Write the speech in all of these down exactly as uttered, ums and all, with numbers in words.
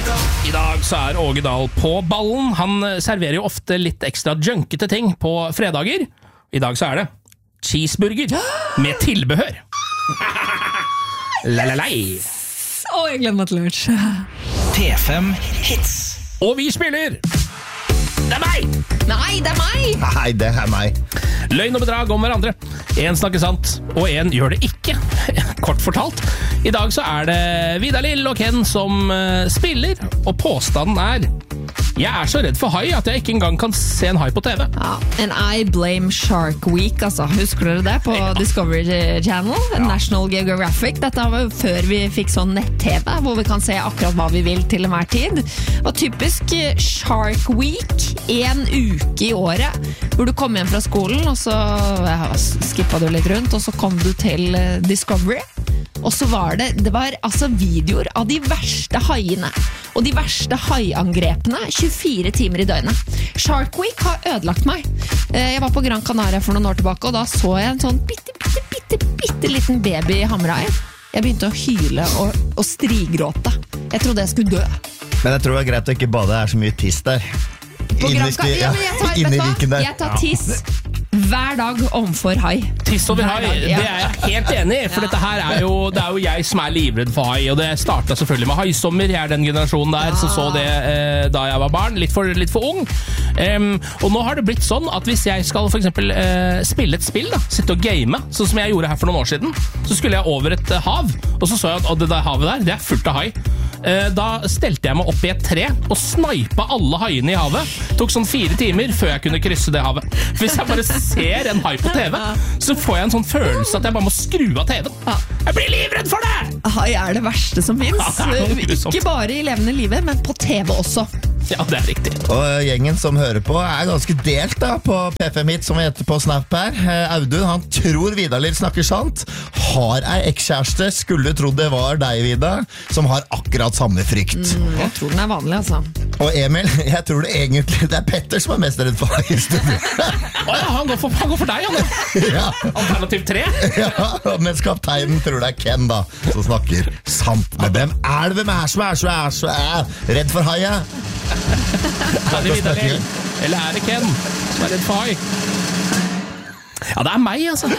I dag så er Åge Dahl på ballen. Han serverer jo ofte litt ekstra junkete ting på fredager. I dag så er det cheeseburger med tilbehør. Lalalei. Å, jeg glemmer til lunsj. P fem Hits. Og vi spiller. Det er meg! Nei, det er meg! Nei, det er meg. Løgn og bedrag om hverandre. En snakker sant, og en gjør det ikke. Kort fortalt. I dag så er det Vidar Lill og Ken som uh, spiller, og påstanden er: jeg er så redd for hai at jeg ikke engang kan se en hai på T V. Ja, and I blame Shark Week, altså. Husker dere det på ja. Discovery Channel? Ja. National Geographic. Dette var før vi fikk sånn nett-T V, hvor vi kan se akkurat hva vi vil til enhver tid. Og typisk Shark Week, en uke i året, hvor du kom hjem fra skolen, og så ja, skippet du litt rundt, og så kom du til Discovery. Og så var det, det var altså videoer av de verste haiene og de verste haiangrepene tjuefire timer i døgnet. Shark Week har ødelagt meg. Jeg var på Gran Canaria for noen år tilbake, og da så jeg en sånn bitte, bitte, bitte, bitte liten baby hamrehai. Jeg begynte å hyle og, og strigråte. Jeg trodde jeg skulle dø. Men jeg tror det er greit å ikke bade, det er så mye tiss der. På Gran Canaria, ja, men jeg tar, vet du hva? Jeg tar tiss hver dag omfor hai. Tiss over hai, ja. Det er jeg helt enig i, for ja. Dette her er jo, det er jo jeg som er livredd for hai, og det startet selvfølgelig med haisommer. Jeg er den generasjonen der ja. Som så det eh, da jeg var barn, litt for, litt for ung. Um, og nå har det blitt sånn at hvis jeg skal for eksempel eh, spille et spill, da, sitte og game, sånn som jeg gjorde her for noen år siden, så skulle jeg over et uh, hav, og så så jeg at det der havet der, det er fullt av hai. Uh, da stelte jeg meg opp i et tre og snipet alle haiene i havet. Tok sånn fire timer før jeg kunne krysse det havet. For hvis jeg bare ser en hai på T V, så får jeg en sånn følelse at jeg bare må skru av T V-en. Jeg blir livredd for det! Hai er det verste som finnes. Ja, ikke bare i levende livet, men på T V også. Ja, det er riktig. Og gjengen som hører på er ganske delt da på P fem Hit, som vi heter på Snap her. Audun, han tror Vidar Lill snakker sant. Har ei ekskjæreste, skulle trodd det var deg, Vidar, som har akkurat samme frykt. Mm, jeg tror den er vanlig, altså. Og Emil, jeg tror det egentlig det er Petter som er mest redd for deg i studiet. Å ja, han går for, han går for deg, han. Ja. Alternativ tre. Ja, mens kapteinen tror det er Ken da, som snakker sant. Men hvem er det hvem er som er så er så er redd for haia? Er det Vidar Lill? Eller er det Ken som er redd for hai? Ja, det er meg, altså.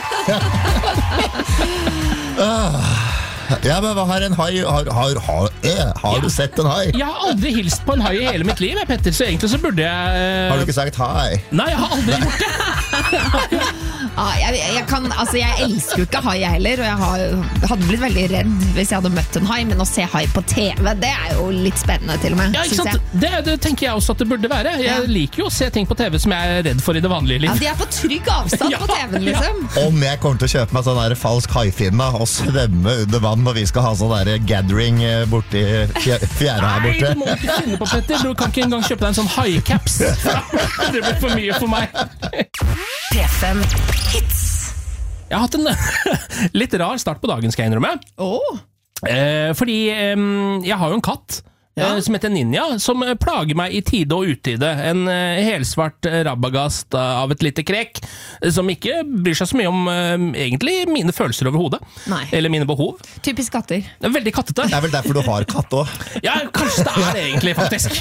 Ja, men hva har en hai? Har, har, har, eh, har ja. Du sett en hai? Jeg har aldri hilst på en hai i hele mitt liv, Petter, så egentlig så burde jeg... Uh... Har du ikke sagt hai? Nei, jeg har aldri gjort det. Ah, jeg, jeg, kan, altså, jeg elsker jo ikke hai heller, og jeg har, hadde blitt veldig redd hvis jeg hadde møtt en hai, men å se hai på T V, det er jo litt spennende til og med. Ja, ikke sant? Det, det tenker jeg også at det burde være. Jeg ja. Liker jo å se ting på T V som jeg er redd for i det vanlige liv. Ja, de er på trygg avstand ja, på T V-en, liksom. Ja. Om jeg kommer til å kjøpe meg sånn der falsk haifinne og svømme under vann, og vi skal ha sånn der gathering borti fjæra her borte. Nei, du må ikke finne på, Petter. Du kan ikke engang kjøpe deg en sånn haicaps. Det blir for mye for meg. P fem Hits. Jeg har hatt en litt rar start på dagen, skal jeg innrømme. Oh. Eh, fordi eh, jeg har jo en katt ja. eh, som heter Ninja, som plager meg i tide og utide. En eh, helsvart rabagast av et lite krek, eh, som ikke bryr seg så mye om eh, egentlig mine følelser over hodet. Nei. Eller mine behov. Typisk katter. Det er veldig kattete. Det er vel derfor du har katt også. Ja, kanskje det er det egentlig, faktisk.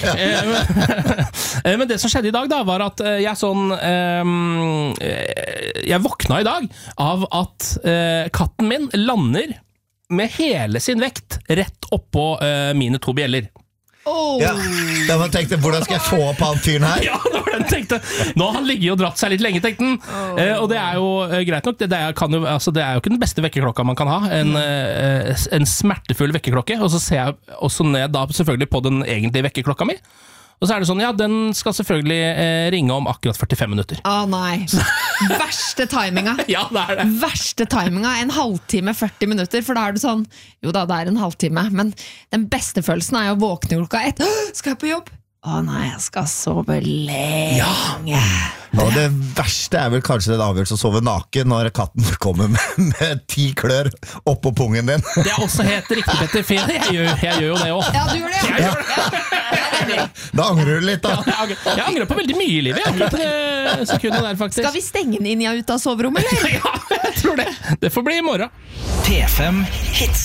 eh, men det som skjedde i dag da, var at jeg sånn... Eh, jeg våkna i dag av at eh, katten min lander med hele sin vekt rett oppå eh, mine to bjeller. Oh. Ja, da man tenkte, hvordan skal jeg få opp han fyren her? Ja, det var det den tenkte. Nå har han ligget og dratt seg litt lenge, tenkte den. Oh. Eh, og det er jo eh, greit nok, det, det, er, kan jo, altså, det er jo ikke den beste vekkerklokka man kan ha. En, eh, en smertefull vekkerklokke. Og så ser jeg også ned da selvfølgelig på den egentlige vekkerklokka mi. Og så er det sånn, ja, den skal selvfølgelig eh, ringe om akkurat førtifem minutter. Å ah, nei. Verste timinga. Ja, det er det. Verste timinga, en halvtime, førti minutter, for da er du sånn, jo da, det er en halvtime, men den beste følelsen er jo å våkne klokka ett. Skal jeg på jobb? Å nei, jeg skal sove lenge. Ja. Og det verste er vel kanskje den avgjørelse å sove naken når katten kommer med, med ti klør oppå pungen din. Det er også helt riktig, Petter, for jeg, jeg, gjør, jeg gjør jo det også. Ja, du gjør det. Jeg gjør det. Ja. Da angrer du litt, da. Ja, jeg, angrer, jeg angrer på veldig mye i livet. Akkurat det sekundet der, faktisk. Skal vi stenge Ninja ut av soverommet, eller? Ja, jeg tror det. Det får bli i morgen. P fem Hits.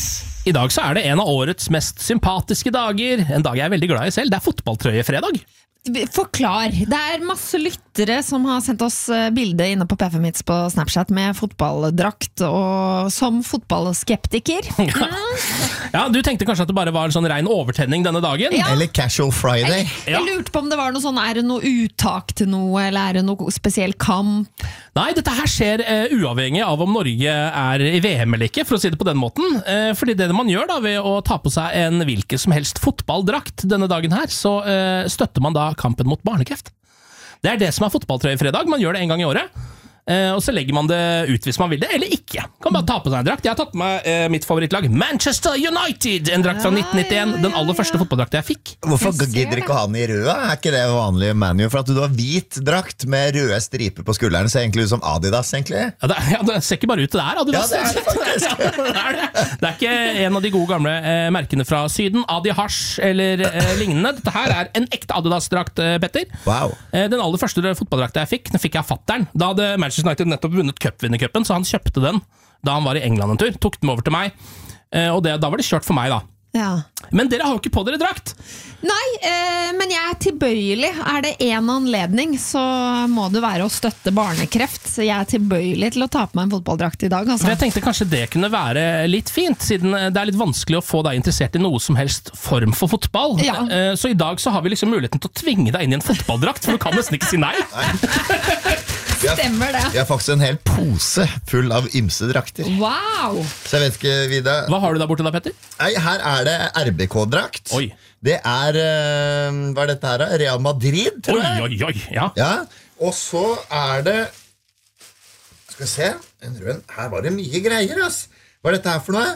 I dag så er det en av årets mest sympatiske dager. En dag jeg er veldig glad i selv. Det er fotballtrøyefredag. Forklar. Det er masse lyttere som har sendt oss bilde inne på P fem Hits på Snapchat med fotballdrakt, og som fotballskeptiker. Ja. Ja, du tenkte kanskje at det bare var en sånn ren overtenning denne dagen? Ja. Eller Casual Friday. Jeg, jeg lurte på om det var noe sånn, er det noe uttak til noe, eller er det noe spesiell kamp? Nei, dette her skjer uh, uavhengig av om Norge er i V M eller ikke, for å si det på den måten. Uh, fordi det man gjør da, ved å ta på seg en hvilken som helst fotballdrakt denne dagen her, så uh, støtter man da kampen mot barnekreft. Det er det som er fotballtrøyefredag. Man gjør det en gang i året. Eh, og så legger man det ut hvis man vil det, eller ikke. Kan bare ta på seg en drakt. Jeg har tatt med meg eh, mitt favorittlag, Manchester United. En drakt fra nitten nittien, den aller første fotballdrakten jeg fikk. Hvorfor gidder ikke å ha den i rød? Er ikke det vanlig menu? For at du har hvit drakt med røde striper på skulderen, ser egentlig ut som Adidas, egentlig. Ja, det, ja, det ser ikke bare ut til det er Adidas. Ja, det er det faktisk. Ja, det, er det. Det er ikke en av de gode gamle eh, merkene fra Syden, Adi Hash eller eh, lignende. Dette her er en ekte Adidas-drakt, eh, Petter. Wow. Eh, den aller første fotballdrakten jeg fikk, den fikk jeg av fatteren. Da hadde Manchester United nettopp vunnet cupvinnercupen, så han kjøpte den da han var i England en tur, tok den over til meg, og det, da var det kjørt for meg da. Ja. Men dere har jo ikke på dere drakt. Nei, eh, men jeg er tilbøyelig. Er det en anledning, så må det være å støtte barnekreft. Så jeg er tilbøyelig til å ta på meg en fotballdrakt i dag. Altså. For jeg tenkte kanskje det kunne være litt fint, siden det er litt vanskelig å få deg interessert i noe som helst form for fotball. Ja. Eh, så i dag så har vi liksom muligheten til å tvinge deg inn i en fotballdrakt, for du kan nesten ikke si nei. Stemmer det. Jeg har faktisk en hel pose full av ymse drakter. Wow! Så jeg vet ikke, Vida. Hva har du der borte da, Petter? Nei, her er det R B K-drakt. Oi. Det er, uh, hva er dette her da? Real Madrid, tror jeg. Oi, oi, oi, ja. Ja, og så er det, skal vi se, en rød, her var det mye greier, ass. Hva er dette her for noe?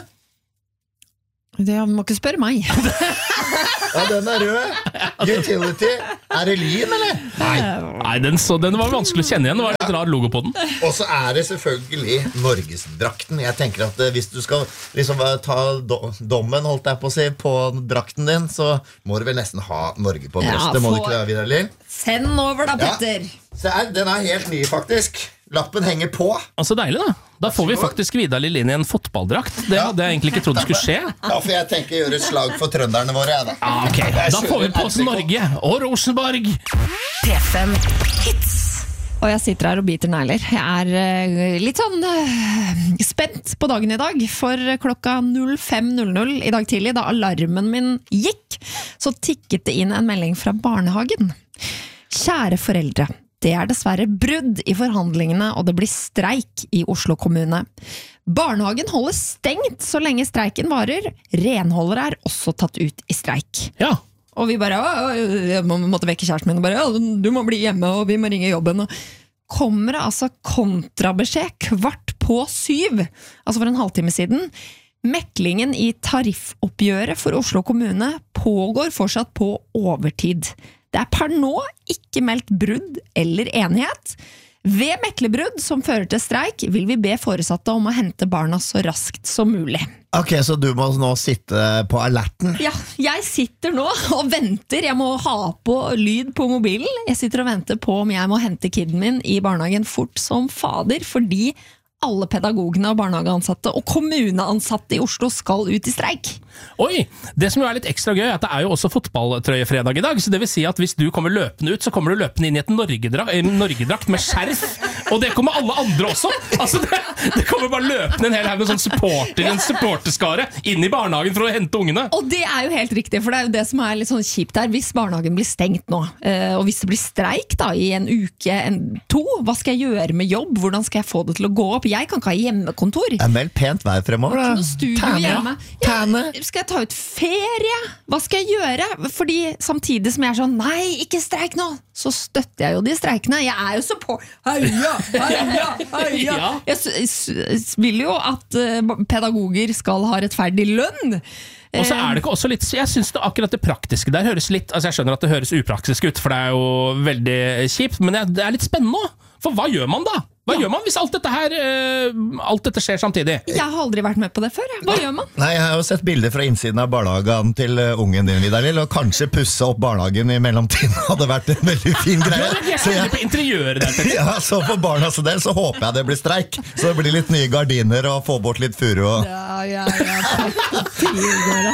Det må ikke spørre meg. Ja, den er rød. Utility. Er det lyn, eller? Nei, Nei den, så, den var vanskelig å kjenne igjen. Det var litt rar logo på den. Og så er det selvfølgelig Norgesdrakten. Jeg tenker at hvis du skal liksom ta do dommen, holdt jeg på å si, på drakten din, så må du vel nesten ha Norge på brøstet. Ja, må du ikke det, Vidar? Send over da, Petter. Ja. Se her, den er helt ny, faktisk. Lappen henger på. Altså deilig da. Da får vi faktisk Vidar Lill inn i en fotballdrakt. Det hadde jeg egentlig ikke trodd skulle skje. Ja, for jeg tenker å gjøre et slag for trønderne våre. Ja, da. Ah, ok, da får vi på oss Norge og Rosenborg. P fem Hits. Og jeg sitter her og biter negler. Jeg er uh, litt sånn uh, spent på dagen i dag. For klokka null fem null null i dag tidlig, da alarmen min gikk, så tikket det inn en melding fra barnehagen. Kjære foreldre. Det er dessverre brudd i forhandlingene, og det blir streik i Oslo kommune. Barnehagen holder stengt så lenge streiken varer. Renholdere er også tatt ut i streik. Ja. Og vi bare, jeg måtte vekke kjæresten min, og bare, du må bli hjemme, og vi må ringe jobben. Og kommer det altså kontrabeskjed kvart på syv, altså for en halvtime siden. Meklingen i tariffoppgjøret for Oslo kommune pågår fortsatt på overtid. Det er per nå ikke meldt brudd eller enighet. Ved meklebrudd som fører til streik, vil vi be foresatte om å hente barna så raskt som mulig. Ok, så du må nå sitte på alerten? Ja, jeg sitter nå og venter. Jeg må ha på lyd på mobilen. Jeg sitter og venter på om jeg må hente kiden min i barnehagen fort som fader, fordi alle pedagogene og barnehageansatte og kommuneansatte i Oslo skal ut i streik. Oi, det som jo er litt ekstra gøy er at det er jo også fotballtrøyefredag i dag, så det vil si at hvis du kommer løpende ut, så kommer du løpende inn i et Norgedrakt, Norgedrakt med skjerf, og det kommer alle andre også. Altså det, det kommer bare løpende en hel her med sånn supporter, en supporterskare inn i barnehagen for å hente ungene. Og det er jo helt riktig, for det er jo det som er litt sånn kjipt her. Hvis barnehagen blir stengt nå, og hvis det blir streik da i en uke, en, to, hva skal jeg gjøre med jobb? Hvordan skal jeg få det til å gå opp? Jeg kan ikke ha hjemmekontor. Det er meldt pent vær fremover da. Noe studio hjemme. Ja, skal jeg ta ut ferie? Hva skal jeg gjøre? Fordi samtidig som jeg er sånn, nei, ikke streik nå, så støtter jeg jo de streikene. Jeg er jo så på, heia, heia, heia. Ja. Jeg s- vil jo at uh, pedagoger skal ha rettferdig lønn. Og så er det ikke også litt, jeg synes det akkurat det praktiske der høres litt, altså jeg skjønner at det høres upraktisk ut, for det er jo veldig kjipt, men det er litt spennende nå. For hva gjør man da? Hva ja. gjør man hvis alt dette her uh, alt dette skjer samtidig? Jeg har aldri vært med på det før. Hva gjør man? Nei, Jeg har jo sett bilder fra innsiden av barnehagen til uh, ungen din, Vidar Lill, og kanskje pusse opp barnehagen i mellomtiden hadde vært en veldig fin greie. Ja, jeg så jeg, på interiøret der. Ja, så for barnas del så håper jeg det blir streik. Så det blir litt nye gardiner og få bort litt furu. Og... Ja, ja, ja. Petter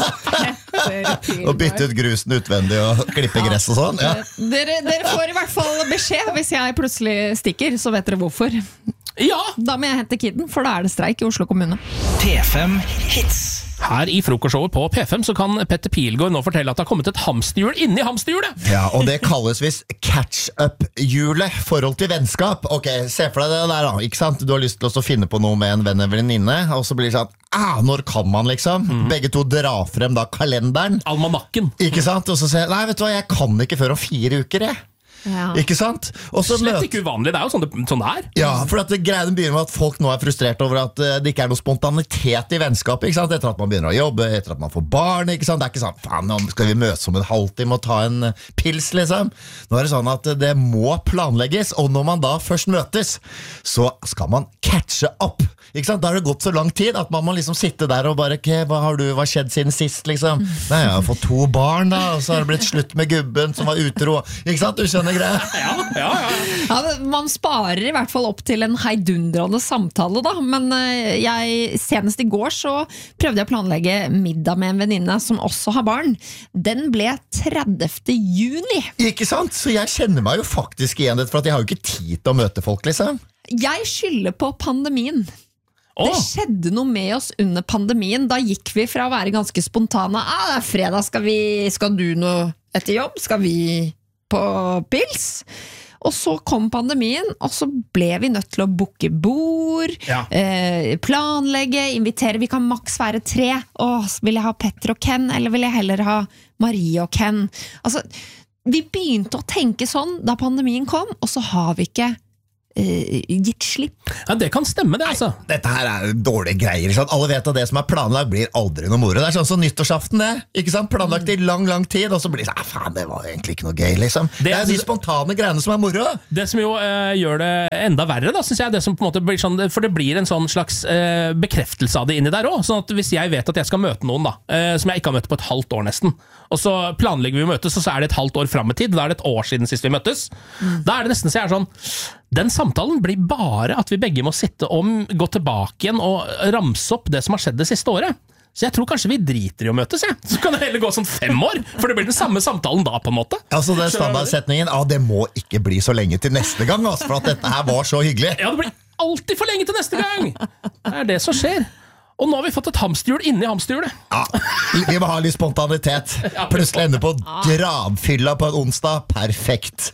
ass. Og bytte ut grusen utvendig og klippe gress og sånn. Ja. Dere, dere får i hvert fall beskjed hvis jeg plutselig stikker, så vet dere hvorfor. Ja. Da må jeg hente kidden, for da er det streik i Oslo kommune. P fem Hits. Her i frokostshowet på P fem så kan Petter Pilgaard nå fortelle at det har kommet et hamsterhjul inni hamsterhjulet. Ja, og det kalles visst catch-up-hjulet, forhold til vennskap. Ok, se for deg det der da, ikke sant? Du har lyst til å finne på noe med en venn eller venninne, og så blir det sånn, ah, når kan man liksom? Mm. Begge to drar frem da kalenderen. Almanakken. Ikke sant? Og så sier jeg, nei, vet du hva, jeg kan ikke før om fire uker, jeg. Ja. Ikke sant? Også Slett møt... ikke uvanlig, det er jo sånn det, sånn det er. Ja, for at greien begynner med at folk nå er frustrert over at uh, det ikke er noe spontanitet i vennskapet, ikke sant? Etter at man begynner å jobbe, etter at man får barn, ikke sant? Det er ikke sånn, faen, nå skal vi møtes om en halvtime og ta en uh, pils, liksom. Nå er det sånn at uh, det må planlegges, og når man da først møtes, så skal man catche opp. Ikke sant? Da har det gått så lang tid at man må liksom sitte der og bare, okay, hva har du, hva skjedd siden sist, liksom? Nei, jeg har fått to barn da, og så har det blitt slutt med gubben som var utro. Ikke sant? Du skjønner greia? Ja, ja, ja. Ja, man sparer i hvert fall opp til en heidundrende samtale da, men jeg, senest i går så prøvde jeg å planlegge middag med en venninne som også har barn. Den ble tredivte juni. Ikke sant? Så jeg kjenner meg jo faktisk igjen det, for at jeg har jo ikke tid til å møte folk, liksom. Jeg skylder på pandemien. Oh. Det skjedde noe med oss under pandemien. Da gikk vi fra å være ganske spontane. Ah, det er fredag, skal, vi, skal du noe etter jobb? Skal vi på pils? Og så kom pandemien, og så ble vi nødt til å booke bord, ja. eh, planlegge, invitere. Vi kan maks være tre. Åh, vil jeg ha Petter og Ken, eller vil jeg heller ha Marie og Ken? Altså, vi begynte å tenke sånn da pandemien kom, og så har vi ikke Uh, gitt slipp. Ja, det kan stemme det, altså. Nei, dette her er dårlige greier, ikke sant? Alle vet at det som er planlagt blir aldri noe moro. Det er sånn som nyttårsaften det, ikke sant? Planlagt i lang, lang tid, og så blir det sånn, faen, det var egentlig ikke noe gøy, liksom. Det, det er de spontane greiene som er moro. Det som jo uh, gjør det enda verre, da, synes jeg, det som på en måte blir sånn, for det blir en sånn slags uh, bekreftelse av det inni der også, sånn at hvis jeg vet at jeg skal møte noen da, uh, som jeg ikke har møtt på et halvt år nesten, og så planlegger vi å møtes, og så er det et halvt år frem i tid, da er det et år siden sist vi møttes, mm. da er det nesten så jeg er sånn, den samtalen blir bare at vi begge må sitte om, gå tilbake igjen og ramse opp det som har skjedd det siste året. Så jeg tror kanskje vi driter i å møtes, jeg. Så kan det heller gå sånn fem år, for det blir den samme samtalen da, på en måte. Altså den standardsetningen, ja, det må ikke bli så lenge til neste gang, altså, for at dette her var så hyggelig. Ja, det blir alltid for lenge til neste gang. Det er det som skjer. Og nå har vi fått et hamsterhjul inni hamsterhjulet. Ja, vi må ha litt spontanitet. Plutselig ender på gravfylla på en onsdag. Perfekt.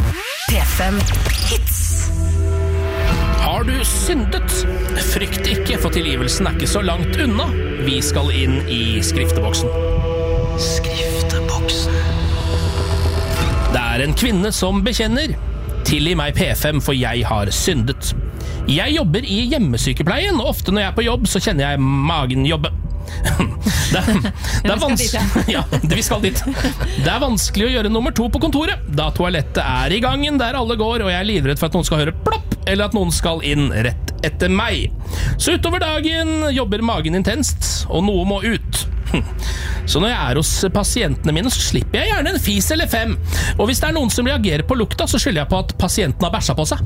P fem Hits. Har du syndet? Frykt ikke, for tilgivelsen er ikke så langt unna. Vi skal inn i skrifteboksen. Skrifteboksen. Det er en kvinne som bekjenner. Tilgi meg P fem, for jeg har syndet. Jeg jobber i hjemmesykepleien, og ofte når jeg er på jobb, så kjenner jeg magen jobbe. Det er, det er vanskelig, ja, vi skal dit. Det er vanskelig å gjøre nummer to på kontoret, da toalettet er i gangen der alle går, og jeg er livredd for at noen skal høre plopp, eller at noen skal inn rett etter meg. Så utover dagen jobber magen intenst, og noe må ut. Så når jeg er hos pasientene mine, så slipper jeg gjerne en fis eller fem. Og hvis det er noen som reagerer på lukta, så skylder jeg på at pasienten har bæsja på seg.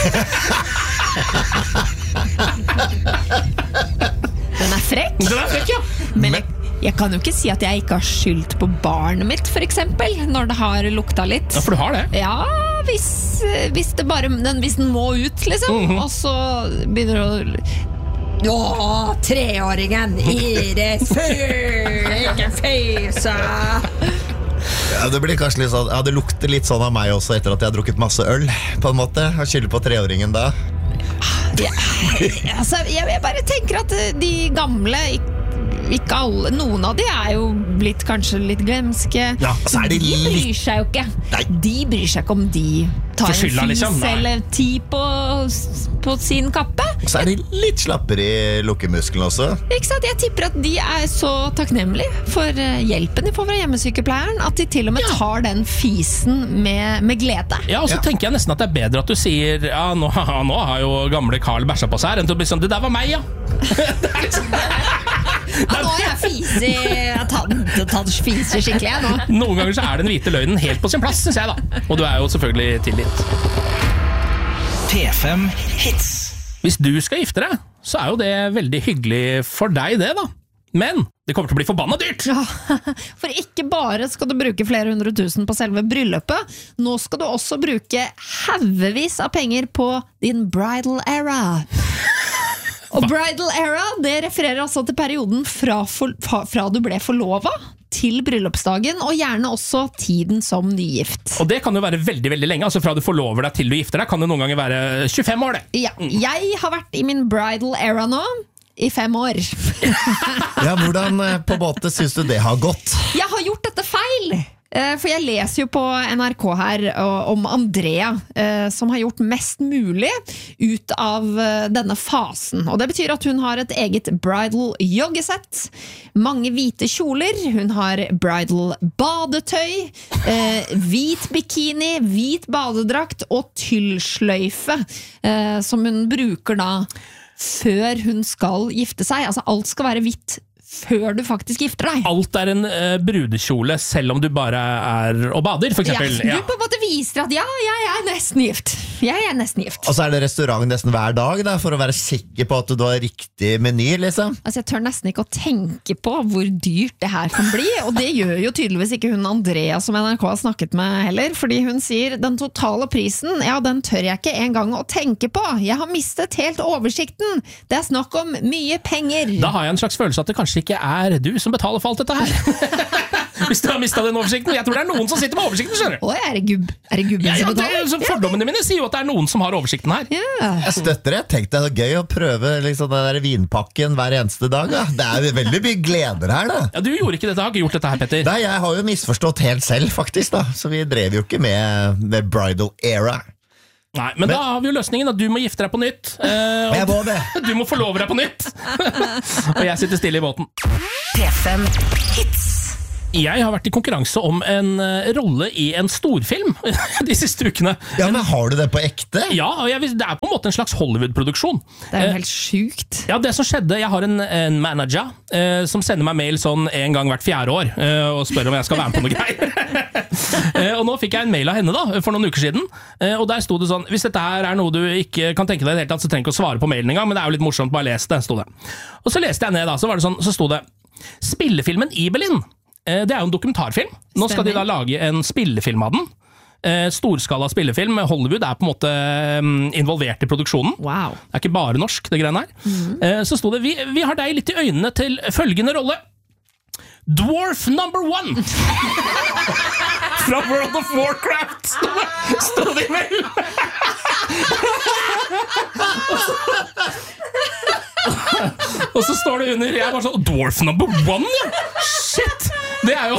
Den er frekk. Den er frekk, ja. Men jeg, jeg kan jo ikke si at jeg ikke har skyldt på barnet mitt, for eksempel, når det har lukta litt. Ja, for du har det. Ja, hvis, hvis det bare den, hvis den må ut, liksom. Mm-hmm. Og så begynner det å Åh, treåringen, Iris, fy, ikke føysa. Ja, det blir kanskje litt sånn, ja, det lukter litt sånn av meg også etter at jeg har drukket masse øl, på en måte. Jeg skylder på treåringen da. Ja, altså, jeg, jeg bare tenker at de gamle ikke alle, noen av de er jo blitt kanskje litt glemske. Ja, så er de de bryr litt... seg jo ikke. Nei. De bryr seg ikke om de tar en Forskylda, fis liksom? Nei. eller ti på, på sin kappe. Så er de litt slappere i lukkemuskelen også. Ikke sant? Jeg tipper at de er så takknemlige for eh, hjelpen de får fra hjemmesykepleieren, at de til og med tar den fisen med, med glede. Ja, og så Ja. tenker jeg nesten at det er bedre at du sier ja, nå, nå har jo gamle Carl bæsja på seg her, enn til å bli sånn, det der var meg, ja. Det er liksom... Ja, nå har jeg fise, jeg har tatt, tatt fise skikkelig jeg nå. Noen ganger så er den hvite løgnen helt på sin plass, synes jeg da. Og du er jo selvfølgelig tilgitt. P fem Hits. Hvis du skal gifte deg, så er jo det veldig hyggelig for deg det da. Men det kommer til å bli forbannet dyrt. Ja, for ikke bare skal du bruke flere hundre tusen på selve bryllupet, nå skal du også bruke haugevis av penger på din bridal era. Og bridal era, det refererer altså til perioden fra, for, fra du ble forlovet til bryllupsdagen, og gjerne også tiden som nygift. Og det kan jo være veldig, veldig lenge. Altså fra du forlover deg til du gifter deg, kan det noen ganger være tjuefem år det. Ja, jeg har vært i min bridal era nå i fem år. Ja, hvordan eh, på båten synes du det har gått? Jeg har gjort dette feil! Eh, For jeg leser jo på N R K her eh, om Andrea, eh, som har gjort mest mulig ut av eh, denne fasen. Og det betyr at hun har et eget bridal joggesett, mange hvite kjoler, hun har bridal badetøy, eh, hvit bikini, hvit badedrakt og tyllsløyfe, eh, som hun bruker da før hun skal gifte seg. Altså alt skal være hvitt før du faktisk gifter deg. Alt er en uh, brudekjole, selv om du bare er og bader, for eksempel. Ja, du på en måte viser at ja, jeg er nesten gift. Jeg er nesten gift. Og så er det restaurant nesten hver dag da, for å være sikker på at du har riktig meny, liksom. Altså, jeg tør nesten ikke å tenke på hvor dyrt det her kan bli, og det gjør jo tydeligvis ikke hun Andrea som N R K har snakket med heller, fordi hun sier den totale prisen, ja, den tør jeg ikke engang å tenke på. Jeg har mistet helt oversikten. Det er snakk om mye penger. Da har jeg en slags følelse at det kanskje ikke er du som betaler for alt dette her. Hvis du har mistet den oversikten. Jeg tror det er noen som sitter med oversikten, skjønner du. Oi, er det, gubb, er det gubben Ja, ja, som det, betaler? så fordommene mine sier jo at det er noen som har oversikten her. Ja. Jeg støtter det. Tenk deg det er gøy å prøve liksom, den der vinpakken hver eneste dag. Da. Det er jo veldig mye gleder her, da. Ja, du gjorde ikke dette, har ikke gjort dette her, Petter. Nei, jeg har jo misforstått helt selv, faktisk, da. Så vi drev jo ikke med, med bridal era. Nei, men, men da har vi jo løsningen at du må gifte deg på nytt. Eh, Jeg må det. Du må forlove deg på nytt. Og jeg sitter stille i båten. P fem Hits. Jeg har vært i konkurranse om en uh, rolle i en storfilm de siste ukene. Ja, men har du det på ekte? Ja, og jeg, det er på en måte en slags Hollywood-produksjon. Det er jo helt sjukt. Ja, det som skjedde, jeg har en, en manager eh, som sender meg mail sånn en gang hvert fjerde år eh, og spør om jeg skal være med på noe greier. eh, og nå fikk jeg en mail av henne da, for noen uker siden, eh, og der sto det sånn, hvis dette her er noe du ikke kan tenke deg i det hele tatt, så trenger du ikke å svare på mailen en gang, men det er jo litt morsomt, bare les det, sto det. Og så leste jeg ned da, så var det sånn, så sto det, spillefilmen Ibelin, eh, det er jo en dokumentarfilm. Nå skal de da lage en spillefilm av den. Eh, storskala spillefilm. Hollywood er på en måte um, involvert i produksjonen. Wow. Det er ikke bare norsk, det greiene her. Mm. Eh, så sto det, vi, vi har deg litt i øynene til følgende rolle. Dwarf number one! Fra World of Warcraft! Sto det i mail! Og så står det under, jeg var sånn, Dwarf number one, ja! Shit! Det er jo...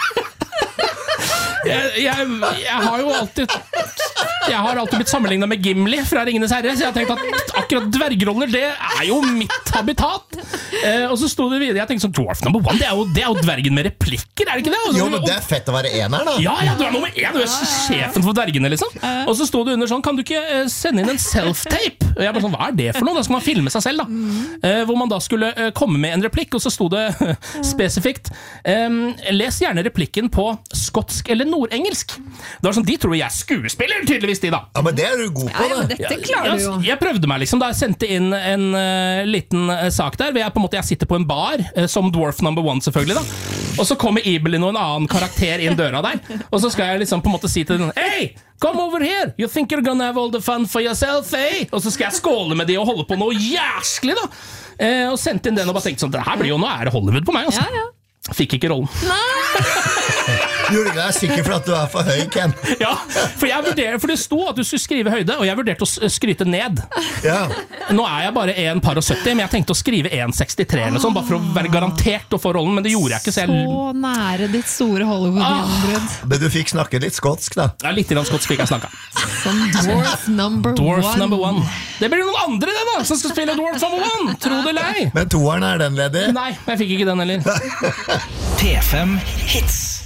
Jeg, jeg, jeg har jo alltid Jeg har alltid blitt sammenlignet med Gimli fra Ringenes Herre, så jeg har tenkt at akkurat dvergroller, det er jo mitt habitat. eh, Og så sto det videre, jeg tenkte sånn, Dwarf number one, det er jo, det er jo dvergen med replikker, er det ikke det? Jo, men det er fett å være ener, da. Ja, ja, du er nummer én, du er sjefen for dvergene, liksom. Og så sto det under sånn, kan du ikke eh, sende inn en self-tape? Og jeg bare sånn, hva er det for noe? Da skal man filme seg selv, da. eh, Hvor man da skulle eh, komme med en replikk, og så sto det spesifikt eh, les gjerne replikken på skotsk eller nordengelsk. Det var sånn, de tror jeg er skuespiller, tydeligvis de da. Ja, men det er du god på, Ja, ja, men da. dette klarer du jo. Jeg, jeg prøvde meg liksom da jeg sendte inn en uh, liten uh, sak der, hvor jeg på en måte jeg sitter på en bar, uh, som Dwarf number one selvfølgelig da, og så kommer Ibelin og en annen karakter inn døra der, og så skal jeg liksom på en måte si til den, hey, come over here, you think you're gonna have all the fun for yourself, hey? Og så skal jeg skåle med de og holde på noe jæsklig da, uh, og sendte inn den og bare tenkte sånn, det her blir jo, nå er det Hollywood på meg altså. Ja, ja. Fikk ikke rollen. Gjorde du deg sikker for at du er for høy, Ken? Ja, for, jeg vurderer, for det sto at du skulle skrive høyde, og jeg vurderte å s- skryte ned. Ja. nå er jeg bare en par og sytti, men jeg tenkte å skrive en sekstitre eller sånn, bare for å være garantert å få rollen, men det gjorde jeg ikke. Så, jeg... så nære ditt store Hollywood-gjennombrudd. Ah. Men du fikk snakke litt skotsk, da. Ja, litt grann skotsk fikk jeg snakka. Som Dwarf number Dwarf one. number one. Det blir noen andre det da, som skal spille Dwarf number one. Tro det eller ei. Men toeren er den ledig? Nei, jeg fikk ikke den heller. P fem Hits.